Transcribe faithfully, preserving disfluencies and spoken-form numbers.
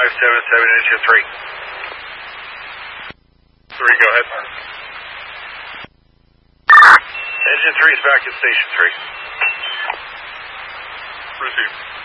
five seven seven, engine three. Three, go ahead. Engine three is back at station three. Receive.